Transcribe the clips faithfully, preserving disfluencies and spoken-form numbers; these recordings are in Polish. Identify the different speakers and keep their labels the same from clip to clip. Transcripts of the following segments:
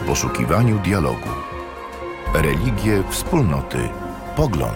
Speaker 1: poszukiwaniu dialogu. Religie, wspólnoty, poglądy.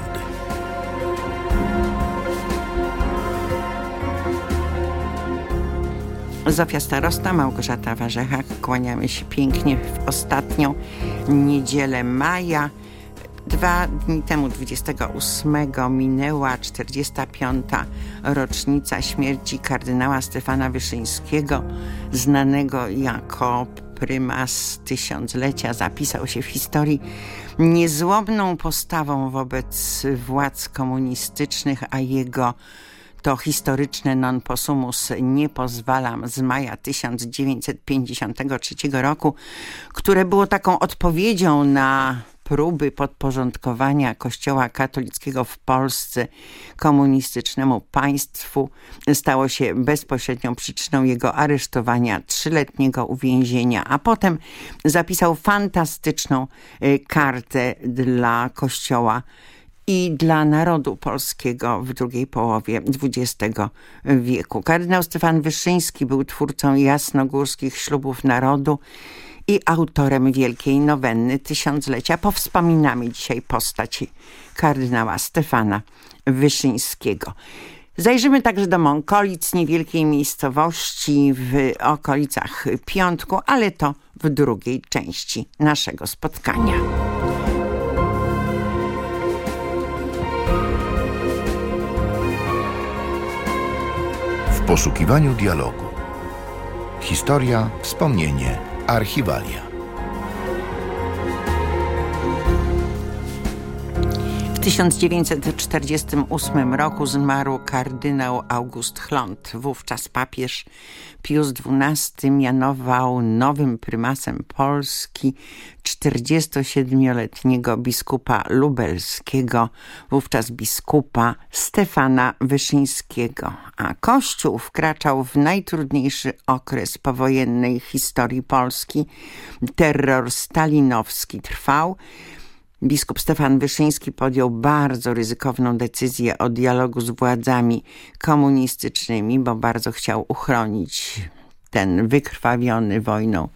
Speaker 2: Zofia Starosta, Małgorzata Warzecha. Kłaniamy się pięknie w ostatnią niedzielę maja. Dwa dni temu, dwudziestego ósmego, minęła czterdziesta piąta rocznica śmierci kardynała Stefana Wyszyńskiego, znanego jako prymas tysiąclecia. Zapisał się w historii niezłomną postawą wobec władz komunistycznych, a jego to historyczne non possumus nie pozwalam z maja tysiąc dziewięćset pięćdziesiątego trzeciego roku, które było taką odpowiedzią na próby podporządkowania Kościoła katolickiego w Polsce komunistycznemu państwu, stało się bezpośrednią przyczyną jego aresztowania, trzyletniego uwięzienia, a potem zapisał fantastyczną kartę dla Kościoła i dla narodu polskiego w drugiej połowie dwudziestego wieku. Kardynał Stefan Wyszyński był twórcą jasnogórskich ślubów narodu i autorem wielkiej nowenny tysiąclecia. Powspominamy dzisiaj postać kardynała Stefana Wyszyńskiego. Zajrzymy także do Mąkolic, niewielkiej miejscowości w okolicach Piątku, ale to w drugiej części naszego spotkania.
Speaker 1: W poszukiwaniu dialogu. Historia, wspomnienie, archiwalia.
Speaker 2: W tysiąc dziewięćset czterdziestym ósmym roku zmarł kardynał August Hlond. Wówczas papież Pius dwunasty mianował nowym prymasem Polski czterdziestosiedmioletniego biskupa lubelskiego, wówczas biskupa Stefana Wyszyńskiego. A Kościół wkraczał w najtrudniejszy okres powojennej historii Polski. Terror stalinowski trwał. Biskup Stefan Wyszyński podjął bardzo ryzykowną decyzję o dialogu z władzami komunistycznymi, bo bardzo chciał uchronić ten wykrwawiony wojną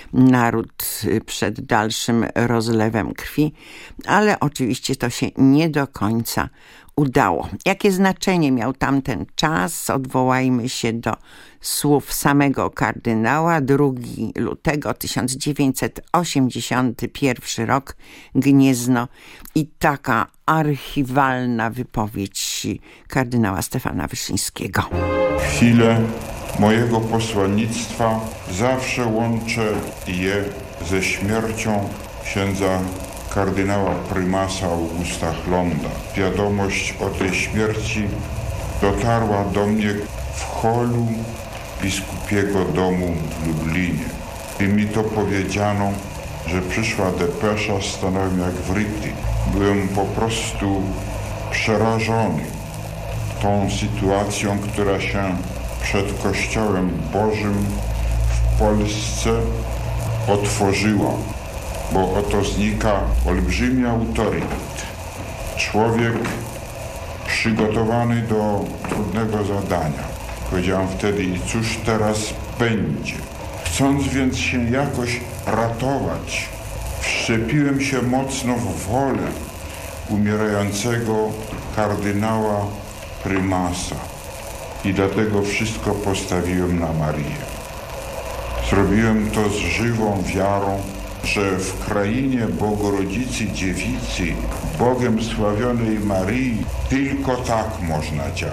Speaker 2: naród przed dalszym rozlewem krwi, ale oczywiście to się nie do końca udało. Jakie znaczenie miał tamten czas? Odwołajmy się do słów samego kardynała. drugiego lutego tysiąc dziewięćset osiemdziesiąty pierwszy rok, Gniezno, i taka archiwalna wypowiedź kardynała Stefana Wyszyńskiego.
Speaker 3: Chwile mojego posłannictwa zawsze łączę je ze śmiercią księdza kardynała prymasa Augusta Hlonda. Wiadomość o tej śmierci dotarła do mnie w holu biskupiego domu w Lublinie. Gdy mi to powiedziano, że przyszła depesza, stanąłem jak wryty. Byłem po prostu przerażony tą sytuacją, która się przed Kościołem Bożym w Polsce otworzyła, bo oto znika olbrzymi autorytet. Człowiek przygotowany do trudnego zadania. Powiedziałem wtedy, i cóż teraz będzie? Chcąc więc się jakoś ratować, wszczepiłem się mocno w wolę umierającego kardynała prymasa i dlatego wszystko postawiłem na Marię. Zrobiłem to z żywą wiarą, że w krainie Bogorodzicy Dziewicy, Bogiem sławionej Maryi, tylko tak można działać.